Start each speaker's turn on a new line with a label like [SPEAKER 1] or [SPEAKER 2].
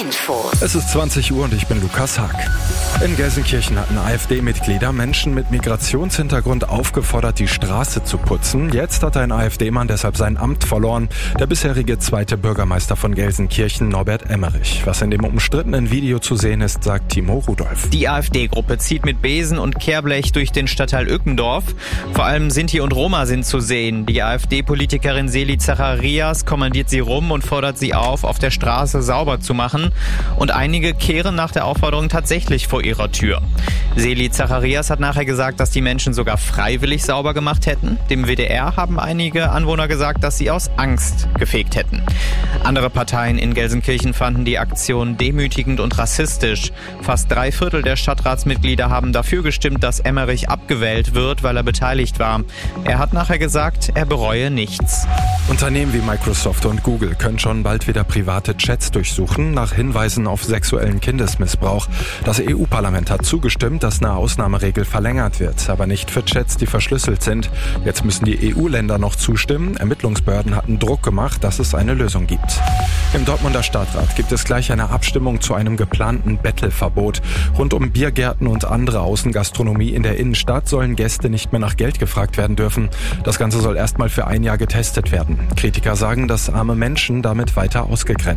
[SPEAKER 1] Infos.
[SPEAKER 2] Es ist 20 Uhr und ich bin Lukas Haag. In Gelsenkirchen hatten AfD-Mitglieder Menschen mit Migrationshintergrund aufgefordert, die Straße zu putzen. Jetzt hat ein AfD-Mann deshalb sein Amt verloren. Der bisherige zweite Bürgermeister von Gelsenkirchen, Norbert Emmerich. Was in dem umstrittenen Video zu sehen ist, sagt Timo Rudolph.
[SPEAKER 3] Die AfD-Gruppe zieht mit Besen und Kehrblech durch den Stadtteil Ückendorf. Vor allem Sinti und Roma sind zu sehen. Die AfD-Politikerin Seli Zacharias kommandiert sie rum und fordert sie auf der Straße sauber zu machen. Und einige kehren nach der Aufforderung tatsächlich vor ihrer Tür. Seli Zacharias hat nachher gesagt, dass die Menschen sogar freiwillig sauber gemacht hätten. Dem WDR haben einige Anwohner gesagt, dass sie aus Angst gefegt hätten. Andere Parteien in Gelsenkirchen fanden die Aktion demütigend und rassistisch. Fast 3/4 der Stadtratsmitglieder haben dafür gestimmt, dass Emmerich abgewählt wird, weil er beteiligt war. Er hat nachher gesagt, er bereue nichts.
[SPEAKER 2] Unternehmen wie Microsoft und Google können schon bald wieder private Chats durchsuchen, nach Hinweisen auf sexuellen Kindesmissbrauch. Das EU-Parlament hat zugestimmt, dass eine Ausnahmeregel verlängert wird, aber nicht für Chats, die verschlüsselt sind. Jetzt müssen die EU-Länder noch zustimmen. Ermittlungsbehörden hatten Druck gemacht, dass es eine Lösung gibt. Im Dortmunder Stadtrat gibt es gleich eine Abstimmung zu einem geplanten Bettelverbot. Rund um Biergärten und andere Außengastronomie in der Innenstadt sollen Gäste nicht mehr nach Geld gefragt werden dürfen. Das Ganze soll erstmal für ein Jahr getestet werden. Kritiker sagen, dass arme Menschen damit weiter ausgegrenzt